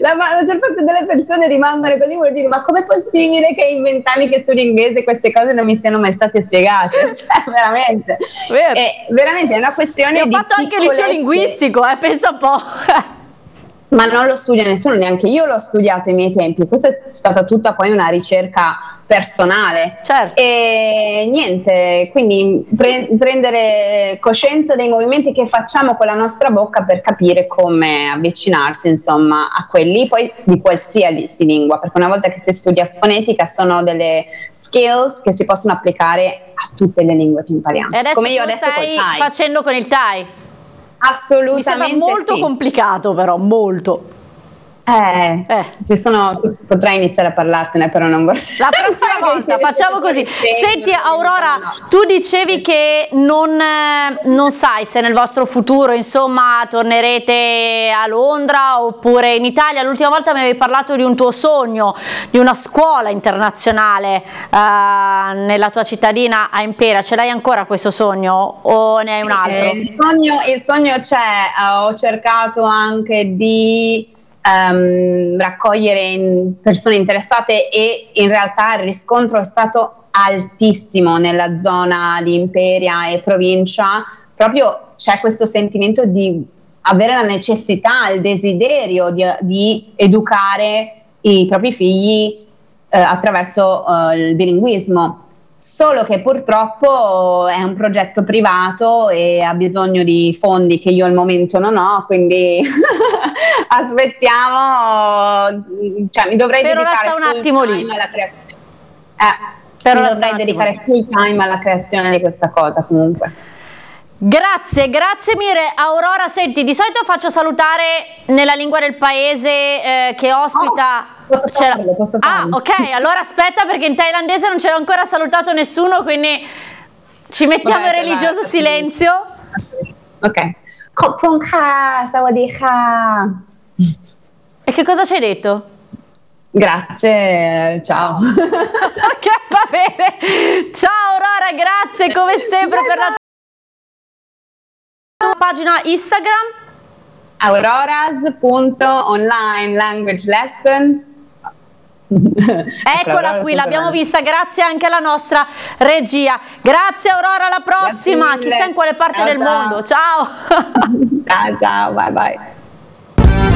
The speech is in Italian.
la maggior parte delle persone rimangono così, vuol dire, ma com'è possibile che in 20 anni che studio inglese queste cose non mi siano mai state spiegate? Cioè, veramente. Veramente è una questione ho fatto anche il liceo linguistico, pensa un po'. Ma non lo studia nessuno, neanche io l'ho studiato ai miei tempi, questa è stata tutta poi una ricerca personale. Certo. E niente, quindi prendere coscienza dei movimenti che facciamo con la nostra bocca per capire come avvicinarsi, insomma, a quelli, poi di qualsiasi lingua, perché una volta che si studia fonetica sono delle skills che si possono applicare a tutte le lingue che impariamo. E adesso come io tu adesso stai facendo con il Thai? Assolutamente. Mi sembra molto complicato, però molto. Ci sono, potrei iniziare a parlartene, però non vorrei. La prossima volta facciamo così. Senti Aurora, tu dicevi che non sai se nel vostro futuro, insomma, tornerete a Londra oppure in Italia. L'ultima volta mi avevi parlato di un tuo sogno, di una scuola internazionale nella tua cittadina a Imperia. Ce l'hai ancora questo sogno o ne hai un altro? Il sogno c'è, ho cercato anche di raccogliere persone interessate e in realtà il riscontro è stato altissimo nella zona di Imperia e provincia. Proprio c'è questo sentimento di avere la necessità, il desiderio di educare i propri figli attraverso il bilinguismo. Solo che purtroppo è un progetto privato e ha bisogno di fondi che io al momento non ho, quindi aspettiamo, cioè mi dovrei dedicare full time alla creazione. Mi dovrei dedicare full time alla creazione di questa cosa comunque. Grazie mille Aurora. Senti, di solito faccio salutare nella lingua del paese che ospita. Posso farlo. Ok, allora aspetta, perché in thailandese non c'era ancora salutato nessuno, quindi ci mettiamo in religioso silenzio. Ok. Khop kha, sawadee kha. E che cosa ci hai detto? Grazie, ciao. Ok, va bene. Ciao Aurora, grazie come sempre per la pagina Instagram auroras.online language lessons. Eccola qui, l'abbiamo vista, grazie anche alla nostra regia. Grazie Aurora, alla prossima. Chissà in quale parte del mondo. Ciao. Ciao, bye bye.